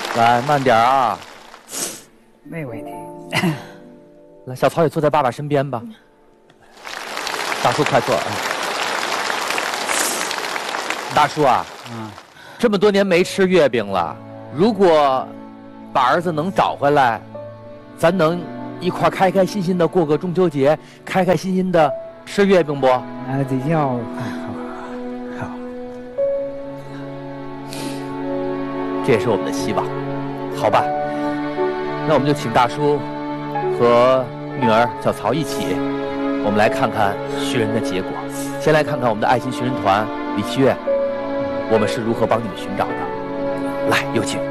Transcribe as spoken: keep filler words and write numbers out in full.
来，慢点啊！ 没问题。 来，小曹也坐在爸爸身边吧。大叔，快坐啊！大叔啊， 嗯， 这么多年没吃月饼了，如果把儿子能找回来，咱能一块开开心心的过个中秋节，开开心心的吃月饼不？ 啊，这要好，好， 这也是我们的希望，好吧？那我们就请大叔和女儿小曹一起，我们来看看寻人的结果。先来看看我们的爱心寻人团李七月，我们是如何帮你们寻找的。来，有请。